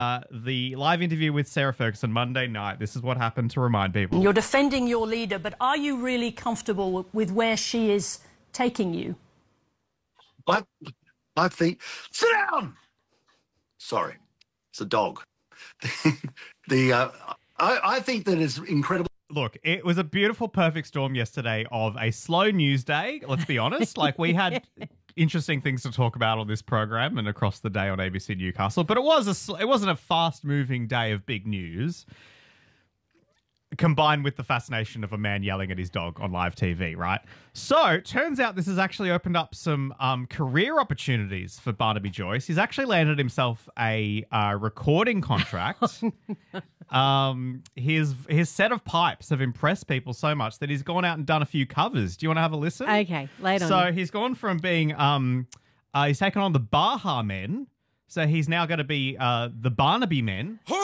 the live interview with Sarah Ferguson Monday night. This is what happened to remind people. You're defending your leader, but are you really comfortable with where she is taking you? I think... Sit down! Sorry, it's a dog. I think that is incredible. Look, it was a beautiful, perfect storm yesterday of a slow news day, let's be honest. Like, we had interesting things to talk about on this program and across the day on ABC Newcastle, but it wasn't a fast-moving day of big news, combined with the fascination of a man yelling at his dog on live TV, right? So, turns out this has actually opened up some career opportunities for Barnaby Joyce. He's actually landed himself a recording contract. His set of pipes have impressed people so much that he's gone out and done a few covers. Do you want to have a listen? Okay, lay it on. So, he's gone from being, he's taken on the Baha Men. So he's now going to be the Barnaby Men.